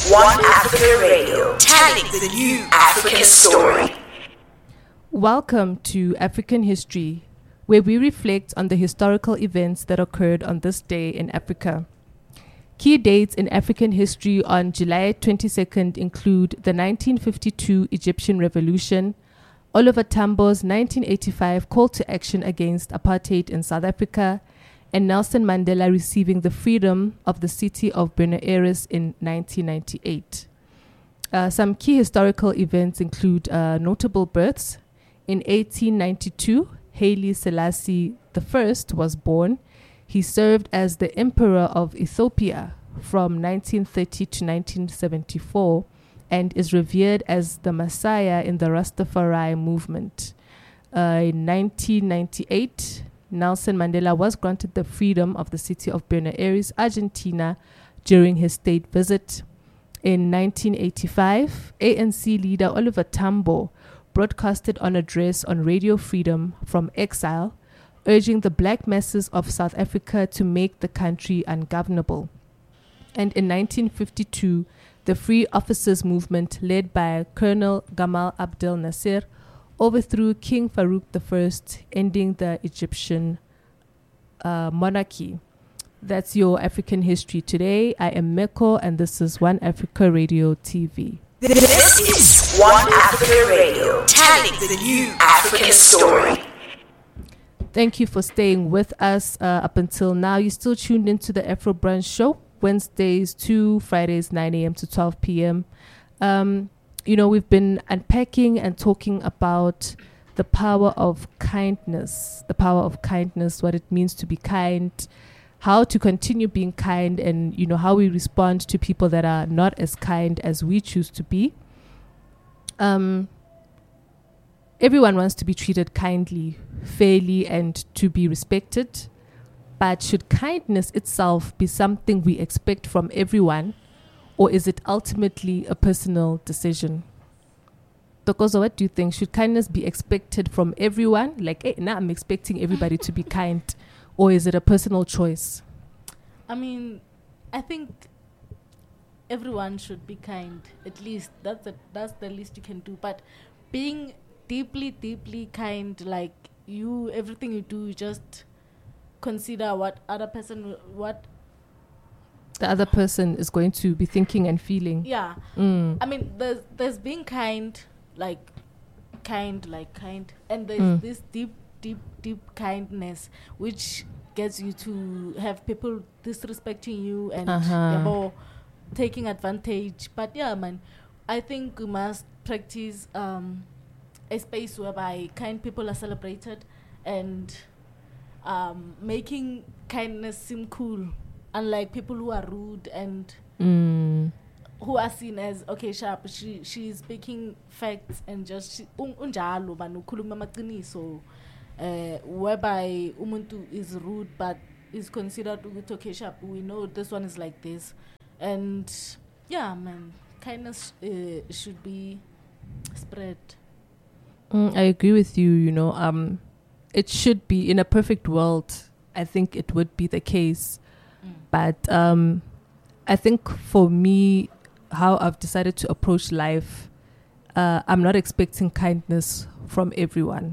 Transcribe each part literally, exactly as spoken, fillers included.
One Africa Radio, telling the new African story. Welcome to African History, where we reflect on the historical events that occurred on this day in Africa. Key dates in African history on July twenty-second include the nineteen fifty-two Egyptian Revolution, Oliver Tambo's nineteen eighty-five call to action against apartheid in South Africa, and Nelson Mandela receiving the freedom of the city of Buenos Aires in nineteen ninety-eight. Uh, some key historical events include uh, notable births. In eighteen ninety-two, Haile Selassie the First was born. He served as the Emperor of Ethiopia from nineteen thirty to nineteen seventy-four and is revered as the Messiah in the Rastafari movement. Uh, in nineteen ninety-eight, Nelson Mandela was granted the freedom of the city of Buenos Aires, Argentina, during his state visit. In nineteen eighty-five, A N C leader Oliver Tambo broadcasted an address on Radio Freedom from exile, urging the black masses of South Africa to make the country ungovernable. And in nineteen fifty-two, the Free Officers Movement, led by Colonel Gamal Abdel Nasser, overthrew King Farouk the First, ending the Egyptian uh, monarchy. That's your African history today. I am Meko, and this is One Africa Radio T V. This is One Africa Radio, telling the new African story. Thank you for staying with us uh, up until now. You're still tuned into the Afro Brunch Show, Wednesdays to Fridays, nine a.m. to twelve p.m. Um, you know, we've been unpacking and talking about the power of kindness, the power of kindness, what it means to be kind, how to continue being kind, and, you know, how we respond to people that are not as kind as we choose to be. Um, everyone wants to be treated kindly, fairly, and to be respected. But should kindness itself be something we expect from everyone, or is it ultimately a personal decision? Dokozo, what do you think? Should kindness be expected from everyone? Like, hey, now I'm expecting everybody to be kind. Or is it a personal choice? I mean, I think everyone should be kind. At least that's the, that's the least you can do. But being deeply, deeply kind, like you, everything you do, you just consider what other person, what the other person is going to be thinking and feeling. Yeah. Mm. I mean, there's there's being kind, like kind, like kind, and there's Mm. this deep, deep, deep kindness, which gets you to have people disrespecting you and Uh-huh. yeah, more taking advantage. But yeah, man, I think we must practice um, a space whereby kind people are celebrated and um, making kindness seem cool, unlike people who are rude and Mm. who are seen as, okay, sharp, she she's speaking facts and just she, un, unjalo man ukhuluma amaqiniso, uh, whereby umuntu is rude but is considered ukuthi, okay, sharp, we know this one is like this. And yeah, man, kindness uh, should be spread. Mm, I agree with you. You know, um, it should be, in a perfect world, I think it would be the case. Mm. But um, I think for me, how I've decided to approach life, uh, I'm not expecting kindness from everyone.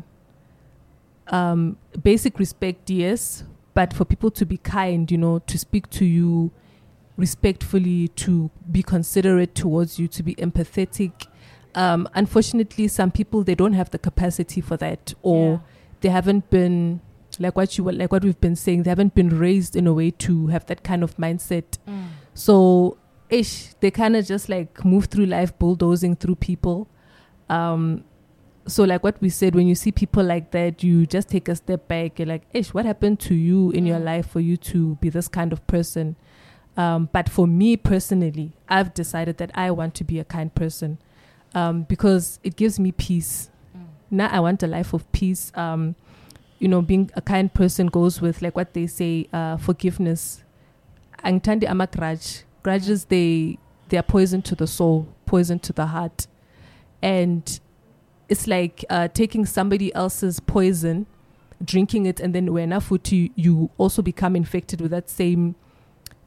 Um, basic respect, yes, but for people to be kind, you know, to speak to you respectfully, to be considerate towards you, to be empathetic. Um, unfortunately, some people, they don't have the capacity for that, or Yeah. they haven't been, like what you were- like what we've been saying, they haven't been raised in a way to have that kind of mindset. Mm. So, ish, they kind of just like move through life bulldozing through people. Um, so like what we said, when you see people like that, you just take a step back. You're like, ish, what happened to you in your Mm. life for you to be this kind of person? Um, but for me personally, I've decided that I want to be a kind person, um, because it gives me peace. Mm. Now I want a life of peace. Um, you know, being a kind person goes with, like what they say, uh, forgiveness. Angtandi ama grudge. Grudges, they they are poison to the soul, poison to the heart, and it's like uh, taking somebody else's poison, drinking it, and then when you you also become infected with that same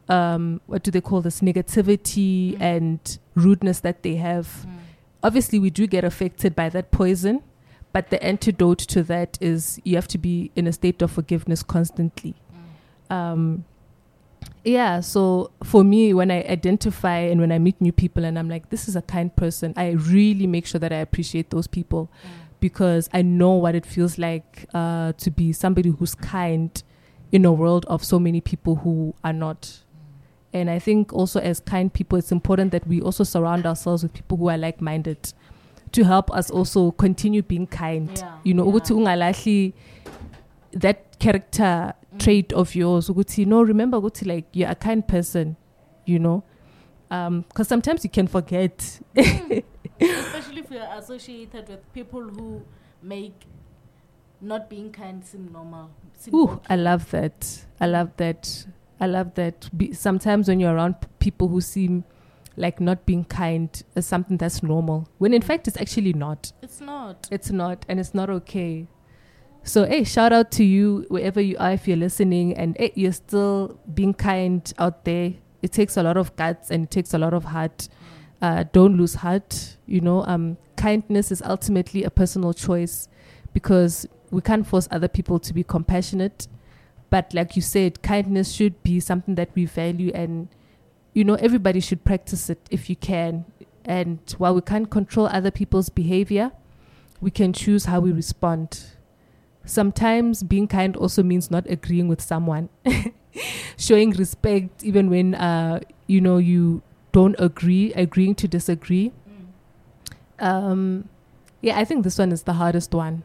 um, what do they call this, negativity Mm. and rudeness that they have. Mm. Obviously, we do get affected by that poison, but the antidote to that is you have to be in a state of forgiveness constantly. Mm. Um, yeah, so for me, when I identify and when I meet new people and I'm like, this is a kind person, I really make sure that I appreciate those people Mm. because I know what it feels like uh, to be somebody who's kind in a world of so many people who are not. And I think also as kind people, it's important that we also surround ourselves with people who are like-minded to help us also continue being kind. Yeah, You know, yeah. ukuthi ungalahli that character Mm. trait of yours. Ukuthi, no, remember, ukuthi, like, you're a kind person, you know. Because sometimes you can forget. Especially if you're associated with people who make not being kind seem normal. Seem Ooh, okay. I love that. I love that. I love that. Be, sometimes when you're around p- people who seem like not being kind is something that's normal, when in fact it's actually not. It's not. It's not, and it's not okay. So, hey, shout out to you wherever you are if you're listening, and hey, you're still being kind out there. It takes a lot of guts and it takes a lot of heart. Uh, don't lose heart. You know, um, kindness is ultimately a personal choice because we can't force other people to be compassionate. But like you said, kindness should be something that we value, and you know, everybody should practice it if you can. And while we can't control other people's behavior, we can choose how we respond. Sometimes being kind also means not agreeing with someone, showing respect even when uh, you know you don't agree, agreeing to disagree. Mm. Um, yeah, I think this one is the hardest one.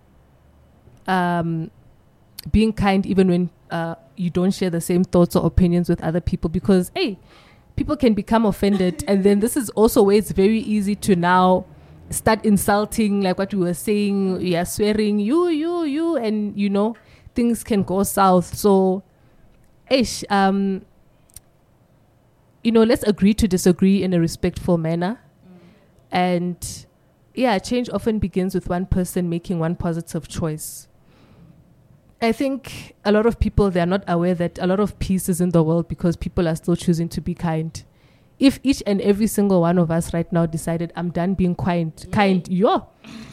Um, being kind even when uh, you don't share the same thoughts or opinions with other people, because hey, people can become offended, and then this is also where it's very easy to now start insulting, like what we were saying, yeah, swearing, you, you, you, and you know, things can go south. So, ish, um, you know, let's agree to disagree in a respectful manner. Mm. And yeah, change often begins with one person making one positive choice. I think a lot of people, they're not aware that a lot of peace is in the world because people are still choosing to be kind. If each and every single one of us right now decided, I'm done being kind, Yay. kind, yo.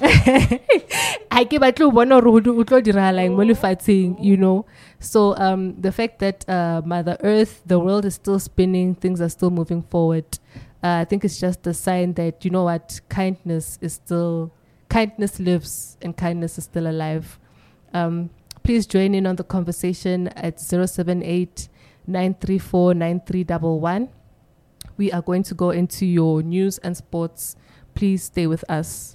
I give a clue one or like fighting, you know. So um, the fact that uh, Mother Earth, the world is still spinning, things are still moving forward. Uh, I think it's just a sign that, you know what, kindness is still, kindness lives and kindness is still alive. Um, please join in on the conversation at zero seven eight, nine three four, nine three one one. We are going to go into your news and sports. Please stay with us.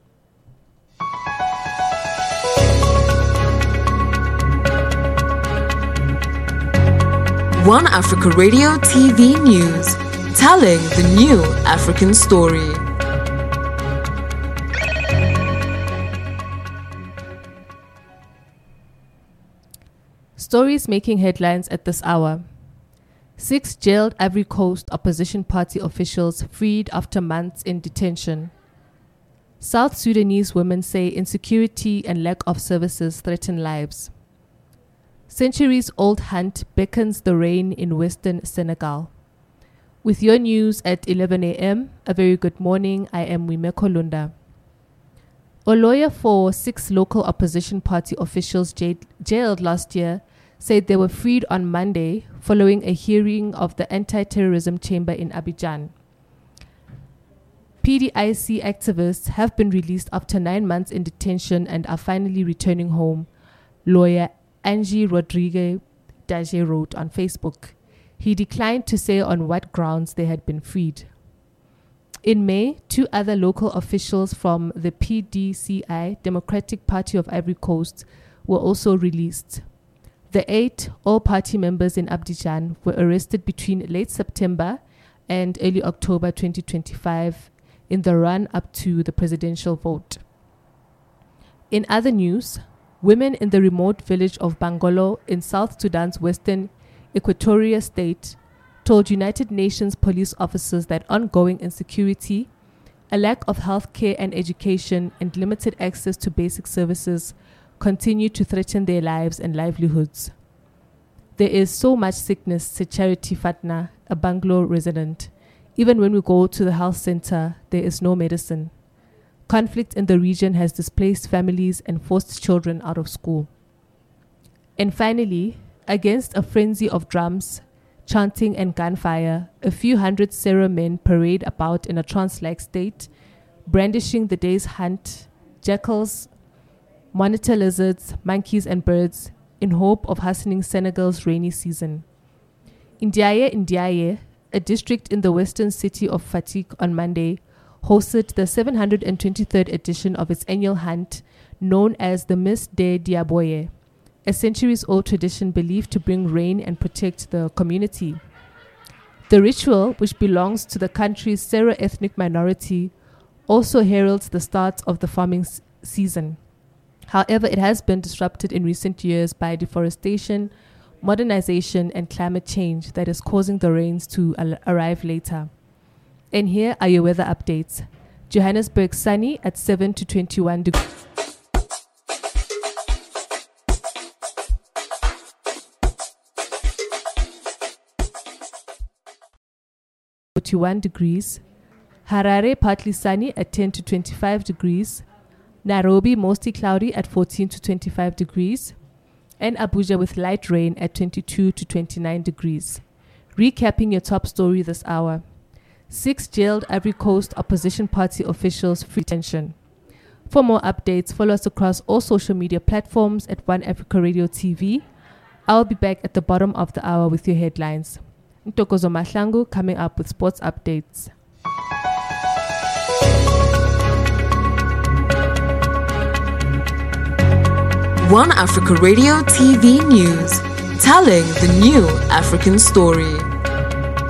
One Africa Radio T V News, telling the new African story. Stories making headlines at this hour. Six jailed Ivory Coast opposition party officials freed after months in detention. South Sudanese women say insecurity and lack of services threaten lives. Centuries-old hunt beckons the rain in western Senegal. With your news at eleven a.m., a very good morning. I am Wimeko Lunda. A lawyer for six local opposition party officials jailed, jailed last year said they were freed on Monday following a hearing of the anti-terrorism chamber in Abidjan. P D I C activists have been released after nine months in detention and are finally returning home, lawyer Angie Rodriguez Dage wrote on Facebook. He declined to say on what grounds they had been freed. In May, two other local officials from the P D C I, Democratic Party of Ivory Coast, were also released. The eight all-party members in Abidjan were arrested between late September and early October twenty twenty-five in the run-up to the presidential vote. In other news, women in the remote village of Bangolo in South Sudan's western Equatoria state told United Nations police officers that ongoing insecurity, a lack of health care and education, and limited access to basic services continue to threaten their lives and livelihoods. There is so much sickness, said Charity Fatna, a Bangalore resident. Even when we go to the health center, there is no medicine. Conflict in the region has displaced families and forced children out of school. And finally, against a frenzy of drums, chanting and gunfire, a few hundred Sera men parade about in a trance-like state, brandishing the day's hunt, jackals, monitor lizards, monkeys and birds, in hope of hastening Senegal's rainy season. Ndiaye Ndiaye, a district in the western city of Fatick on Monday, hosted the seven hundred twenty-third edition of its annual hunt, known as the Miss de Diaboye, a centuries-old tradition believed to bring rain and protect the community. The ritual, which belongs to the country's Sera ethnic minority, also heralds the start of the farming s- season. However, it has been disrupted in recent years by deforestation, modernization, and climate change that is causing the rains to al- arrive later. And here are your weather updates. Johannesburg sunny at seven to twenty-one degrees. forty-one degrees. Harare partly sunny at ten to twenty-five degrees. Nairobi mostly cloudy at fourteen to twenty-five degrees. And Abuja with light rain at twenty-two to twenty-nine degrees. Recapping your top story this hour. Six jailed Ivory Coast opposition party officials free detention. For more updates, follow us across all social media platforms at One Africa Radio T V. I'll be back at the bottom of the hour with your headlines. Ntokozo Mahlangu coming up with sports updates. One Africa Radio T V News, telling the new African story.